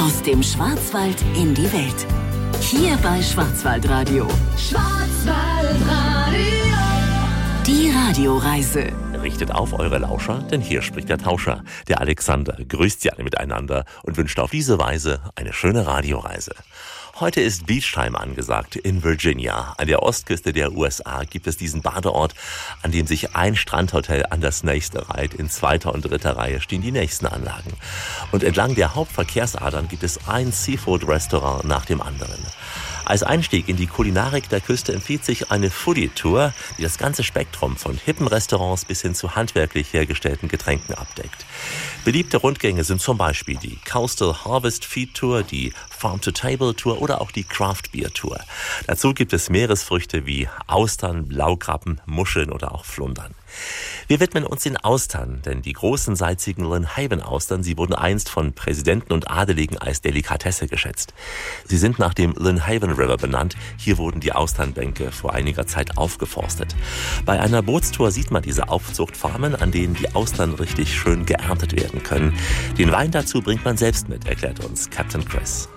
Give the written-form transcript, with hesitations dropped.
Aus dem Schwarzwald in die Welt. Hier bei Schwarzwaldradio. Schwarzwaldradio. Die Radioreise. Richtet auf eure Lauscher, denn hier spricht der Tauscher. Der Alexander grüßt sie alle miteinander und wünscht auf diese Weise eine schöne Radioreise. Heute ist Beachtime angesagt in Virginia. An der Ostküste der USA gibt es diesen Badeort, an dem sich ein Strandhotel an das nächste reiht. In zweiter und dritter Reihe stehen die nächsten Anlagen. Und entlang der Hauptverkehrsadern gibt es ein Seafood-Restaurant nach dem anderen. Als Einstieg in die Kulinarik der Küste empfiehlt sich eine Foodie-Tour, die das ganze Spektrum von hippen Restaurants bis hin zu handwerklich hergestellten Getränken abdeckt. Beliebte Rundgänge sind zum Beispiel die Coastal Harvest Feed Tour, die Farm-to-Table Tour oder auch die Craft Beer Tour. Dazu gibt es Meeresfrüchte wie Austern, Blaukrabben, Muscheln oder auch Flundern. Wir widmen uns den Austern, denn die großen salzigen Lynnhaven-Austern, sie wurden einst von Präsidenten und Adeligen als Delikatesse geschätzt. Sie sind nach dem Lynnhaven River benannt. Hier wurden die Austernbänke vor einiger Zeit aufgeforstet. Bei einer Bootstour sieht man diese Aufzuchtfarmen, an denen die Austern richtig schön geerntet werden können. Den Wein dazu bringt man selbst mit, erklärt uns Captain Chris.